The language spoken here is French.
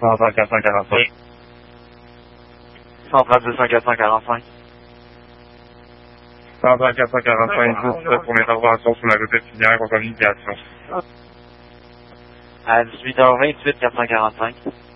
130 445. 132 445. 130 445, première intervention sur la route épinière en communication. À 18h28 445.